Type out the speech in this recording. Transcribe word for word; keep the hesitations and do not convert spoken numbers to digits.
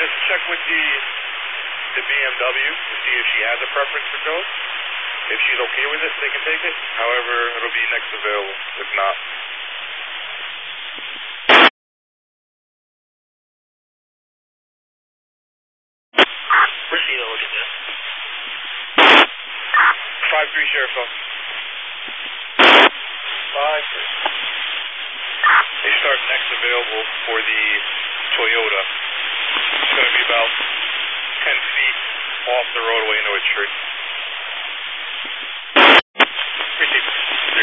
just check with the the B M W to see if she has a preference for tow. If she's okay with it, they can take it. However, it'll be next available. If not. Proceed over to this. five three Sheriff's Office. five three. They start next available for the Toyota. It's going to be about ten feet off the roadway into a tree.